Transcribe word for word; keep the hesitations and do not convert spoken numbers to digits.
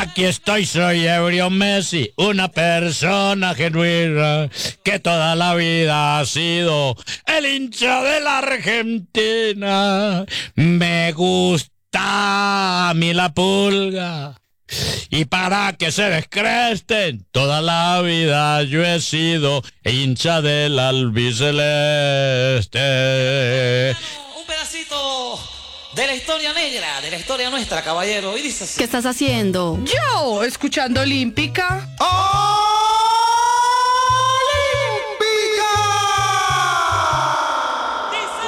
Aquí estoy, soy Ebrio Messi, una persona genuina que toda la vida ha sido el hincha de la Argentina. Me gusta a mí la pulga. Y para que se descresten, toda la vida yo he sido hincha del albiceleste. Un pedacito de la historia negra, de la historia nuestra, caballero. Y dice así. ¿Qué estás haciendo? Yo, escuchando Olímpica. ¡Oh!